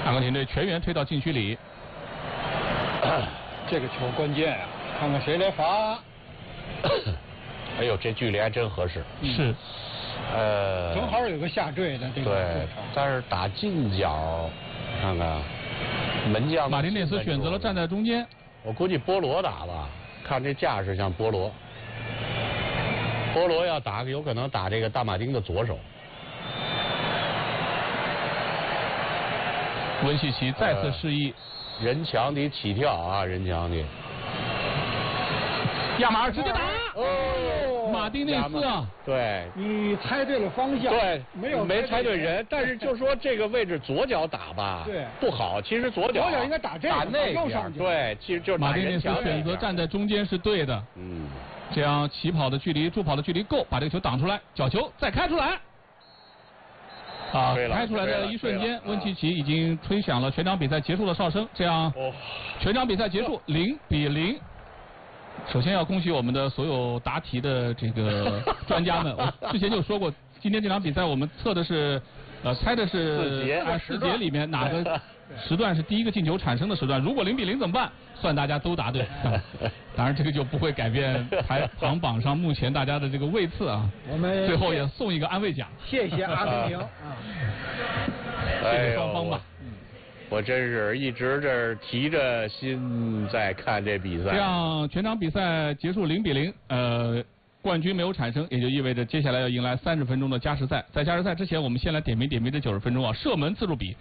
阿根廷队全员推到禁区里。 这个球关键啊，看看谁来罚。 哎呦，这距离还真合适。 是。 正好有个下坠的这个。 对，但是打近角，看看门将马丁内斯选择了站在中间。 我估计波罗打吧，看这架势像波罗。波罗要打，有可能打这个大马丁的左手。 温西奇再次示意， 人墙得起跳啊，人墙得。 亚马尔直接打。哦，马丁内斯啊， 对， 你猜对了方向， 对，没猜对人，但是就说这个位置左脚打吧， 对， 不好。其实左脚应该打这个， 打那边，对，其实就是马丁内斯选择站在中间是对的，这样起跑的距离、助跑的距离够，把这个球挡出来，角球再开出来。啊，开出来的一瞬间，温契奇已经吹响了全场比赛结束的哨声，这样全场比赛结束0-0。首先要恭喜我们的所有答题的这个专家们，我之前就说过，今天这场比赛我们测的是，猜的是4节里面哪个时段是第一个进球产生的时段，如果0-0怎么办？算大家都答对，当然这个就不会改变排行榜上目前大家的这个位次啊。 我们最后也送一个安慰奖， 谢谢阿根廷啊， 谢谢双方吧。 我真是一直这提着心在看这比赛。 这样全场比赛结束0-0，冠军没有产生，也就意味着接下来要迎来30分钟的加时赛。在加时赛之前，我们先来点评这90分钟啊。射门次数比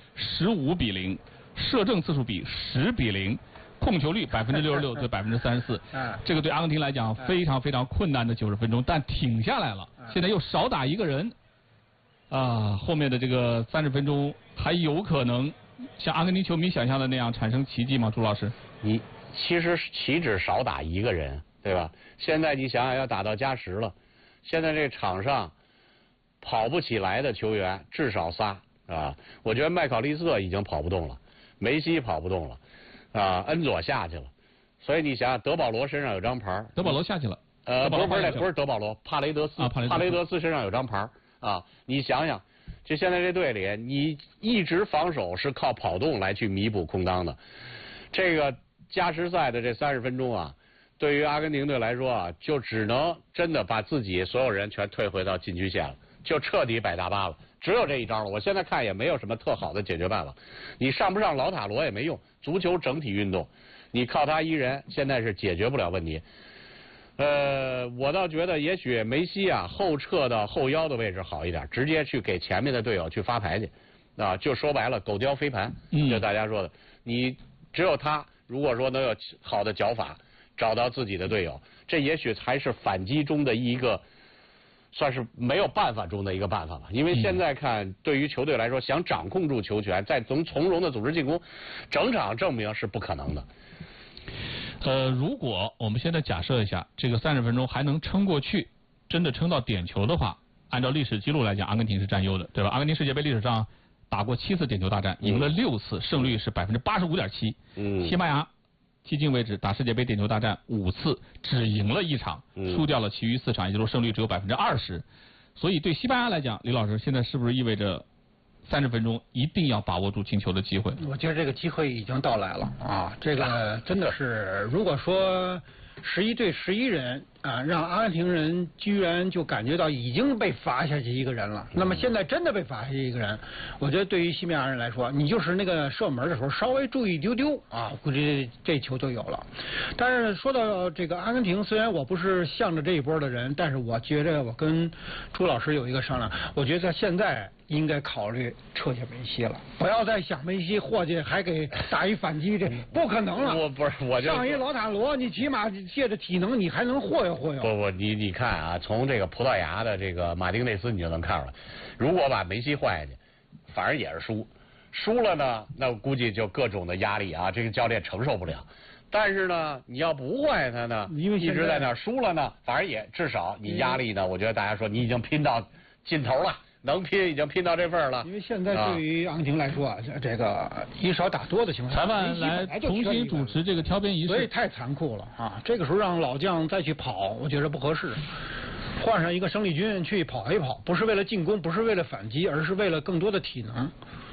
15-0，射正次数比10-0，控球率66%对34%。这个对阿根廷来讲非常非常困难的90分钟，但挺下来了。现在又少打一个人，啊，后面的这个30分钟还有可能像阿根廷球迷想象的那样产生奇迹吗？朱老师， 你其实岂止少打一个人，对吧？现在你想想要打到加时了，现在这场上跑不起来的球员至少仨啊。我觉得麦考利斯特已经跑不动了，梅西跑不动了，啊，恩佐下去了，所以你想想德保罗身上有张牌， 德保罗下去了， 不是德保罗，帕雷德斯，帕雷德斯身上有张牌啊，你想想。就现在这队里，你一直防守是靠跑动来去弥补空当的。这个加时赛的这30分钟啊，对于阿根廷队来说啊，就只能真的把自己所有人全退回到禁区线了，就彻底摆大巴了。只有这一招了。我现在看也没有什么特好的解决办法。你上不上老塔罗也没用，足球整体运动，你靠他一人现在是解决不了问题。我倒觉得也许梅西啊后撤到后腰的位置好一点，直接去给前面的队友去发牌去，啊，就说白了狗叼飞盘，就大家说的，你只有他如果说能有好的脚法，找到自己的队友，这也许才是反击中的一个，算是没有办法中的一个办法吧。因为现在看，对于球队来说，想掌控住球权，再从容的组织进攻，整场证明是不可能的。 如果我们现在假设一下，这个30分钟还能撑过去，真的撑到点球的话，按照历史记录来讲，阿根廷是占优的，对吧？阿根廷世界杯历史上打过7次点球大战，赢了6次，胜率是85.7%。西班牙迄今为止打世界杯点球大战5次，只赢了1场，输掉了其余4场，也就是说胜率只有20%。所以对西班牙来讲，李老师，现在是不是意味着30分钟一定要把握住进球的机会？ 我觉得这个机会已经到来了啊！这个真的是，如果说11对11人啊，让阿根廷人居然就感觉到已经被罚下去一个人了，那么现在真的被罚下去一个人，我觉得对于西班牙人来说，你就是那个射门的时候稍微注意一丢丢啊，估计这球就有了。但是说到这个阿根廷，虽然我不是向着这一波的人，但是我觉得我跟朱老师有一个商量，我觉得现在应该考虑撤下梅西了，不要再想梅西伙计还给打一反击，这不可能了。我上一老塔罗，你起码借着体能你还能忽悠忽悠。 不，你看啊，从这个葡萄牙的这个马丁内斯你就能看出来，如果把梅西换下去，反而也是输了呢，那我估计就各种的压力啊，这个教练承受不了。但是呢，你要不换他呢，因为一直在那儿输了呢，反而也至少你压力呢，我觉得大家说你已经拼到尽头了。能拼已经拼到这份了， 因为现在对于阿根廷来说啊，这个以少打多的情况下， 裁判来重新主持这个挑边仪式， 所以太残酷了啊！这个时候让老将再去跑，我觉得不合适。换上一个生力军去跑一跑，不是为了进攻，不是为了反击，而是为了更多的体能。